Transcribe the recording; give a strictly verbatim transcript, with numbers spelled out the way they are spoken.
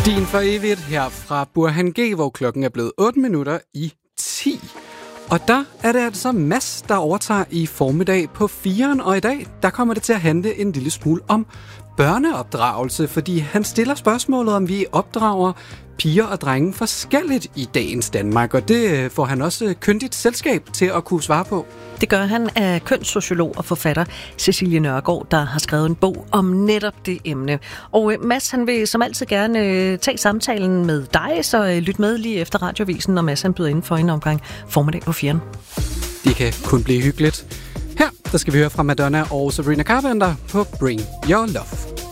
Din for evigt her fra Burhan G, hvor klokken er blevet otte minutter i ti. Og der er det altså Mads, der overtager i formiddag på firen, og i dag der kommer det til at handle en lille smule om børneopdragelse, fordi han stiller spørgsmålet, om vi opdrager piger og drenge forskelligt i dagens Danmark, og det får han også kyndigt selskab til at kunne svare på. Det gør han af kønssociolog og forfatter Cecilie Nørgaard, der har skrevet en bog om netop det emne. Og Mads, han vil som altid gerne tage samtalen med dig, så lyt med lige efter radiovisen, når Mads han byder inden for en omgang formiddag på firen. Det kan kun blive hyggeligt. Her der skal vi høre fra Madonna og Sabrina Carpenter på Bring Your Love.